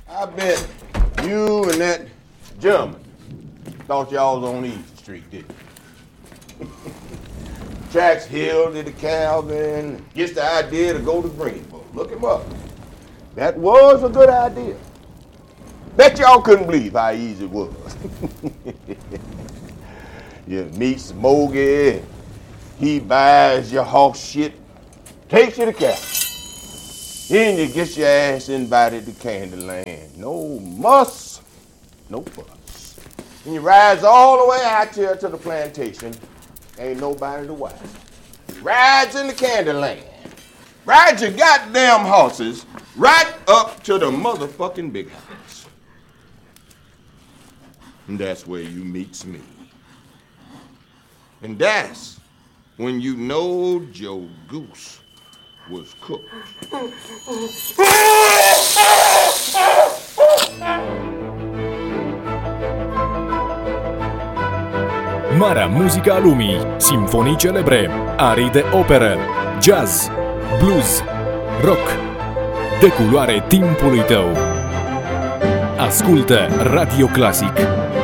I bet you and that German thought y'all was on East Street, didn't you? Tracks Hill to the Calvin, gets the idea to go to Greenville. Look him up. That was a good idea. Bet y'all couldn't believe how easy it was. You meet Smokey, he buys your horse shit, takes you to Calvin. Then you get your ass invited to Candyland. No muss, no fuss. And you rides all the way out here to the plantation. Ain't nobody to watch. Rides in the Candyland. Rides your goddamn horses right up to the motherfucking big house. And that's where you meets me. And that's when you know Joe Goose was cooked. Marea muzică a lumii, simfonii celebre, arii de operă, jazz, blues, rock, de culoare timpului tău. Ascultă Radio Classic.